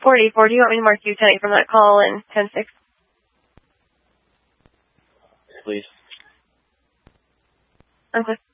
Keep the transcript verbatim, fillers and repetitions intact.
Port eight four, do you want me to mark you ten eight from that call in ten six? Please. Okay.